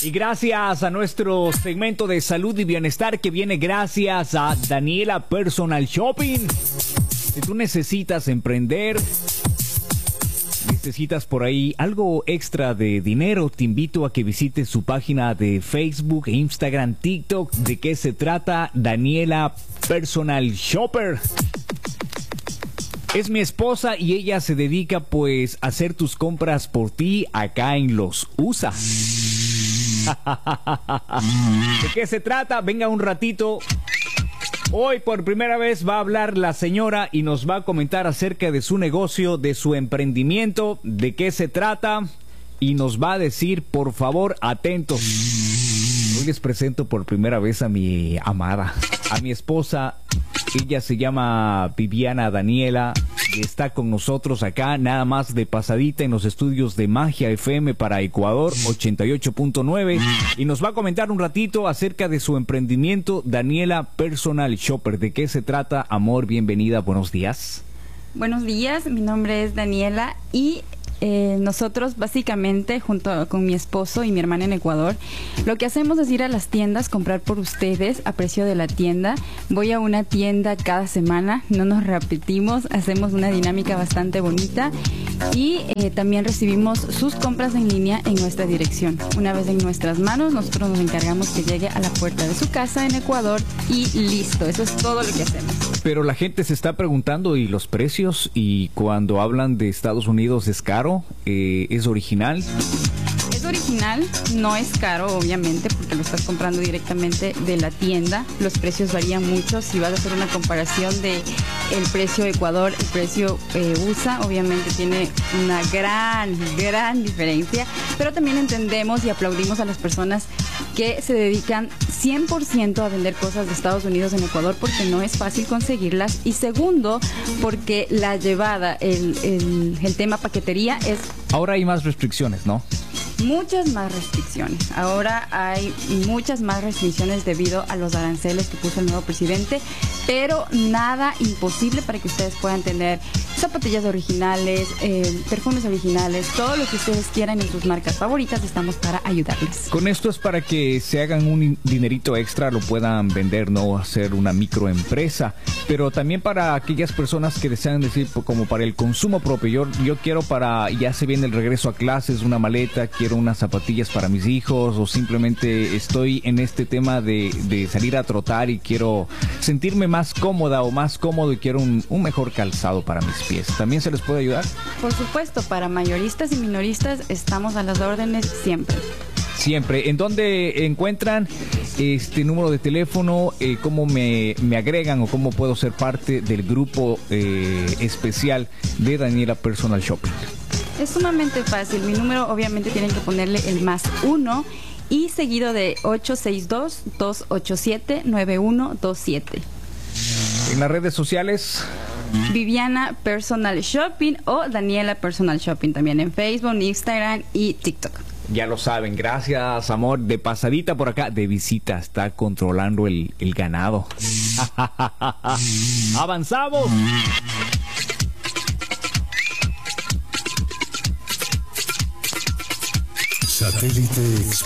Y gracias a nuestro segmento de salud y bienestar que viene gracias a Daniela Personal Shopping. Si tú necesitas emprender, necesitas por ahí algo extra de dinero, te invito a que visites su página de Facebook, Instagram, TikTok. ¿De qué se trata? Daniela Personal Shopper. Es mi esposa y ella se dedica pues a hacer tus compras por ti acá en Los USA. ¿De qué se trata? Venga un ratito. Hoy por primera vez va a hablar la señora y nos va a comentar acerca de su negocio, de su emprendimiento, de qué se trata y nos va a decir, por favor, atentos. Hoy les presento por primera vez a mi amada, a mi esposa. Ella se llama Viviana Daniela y está con nosotros acá nada más de pasadita en los estudios de Magia FM para Ecuador 88.9 y nos va a comentar un ratito acerca de su emprendimiento Daniela Personal Shopper. ¿De qué se trata, amor? Bienvenida, buenos días. Buenos días, mi nombre es Daniela y nosotros básicamente junto con mi esposo y mi hermana en Ecuador lo que hacemos es ir a las tiendas, comprar por ustedes a precio de la tienda. Voy a una tienda cada semana, no nos repetimos, hacemos una dinámica bastante bonita y también recibimos sus compras en línea en nuestra dirección. Una vez en nuestras manos, nosotros nos encargamos que llegue a la puerta de su casa en Ecuador y listo, eso es todo lo que hacemos. Pero la gente se está preguntando, ¿y los precios? Y cuando hablan de Estados Unidos, ¿es caro? ¿Es original? Es original, no es caro obviamente porque lo estás comprando directamente de la tienda. Los precios varían mucho. Si vas a hacer una comparación de el precio Ecuador, el precio USA, obviamente tiene una gran diferencia. Pero también entendemos y aplaudimos a las personas que se dedican 100% a vender cosas de Estados Unidos en Ecuador porque no es fácil conseguirlas. Y segundo, porque la llevada, el tema paquetería es... Ahora hay más restricciones, ¿no? Muchas más restricciones. Ahora hay muchas más restricciones debido a los aranceles que puso el nuevo presidente, pero nada imposible para que ustedes puedan tener zapatillas originales, perfumes originales, todo lo que ustedes quieran en sus marcas favoritas, estamos para ayudarles. Con esto es para que se hagan un dinerito extra, lo puedan vender, no hacer una microempresa, pero también para aquellas personas que desean decir como para el consumo propio. Yo quiero para, ya se viene el regreso a clases, una maleta, quiero unas zapatillas para mis hijos o simplemente estoy en este tema de salir a trotar y quiero sentirme más cómoda o más cómodo y quiero un mejor calzado para mis pies. ¿También se les puede ayudar? Por supuesto, para mayoristas y minoristas estamos a las órdenes siempre. Siempre. ¿En dónde encuentran este número de teléfono? ¿Cómo me agregan o cómo puedo ser parte del grupo especial de Daniela Personal Shopping? Es sumamente fácil. Mi número obviamente tienen que ponerle el +1 y seguido de 862-287-9127. En las redes sociales... Viviana Personal Shopping o Daniela Personal Shopping también en Facebook, Instagram y TikTok. Ya lo saben, gracias amor. De pasadita por acá, de visita, está controlando el ganado. ¡Avanzamos! Satélite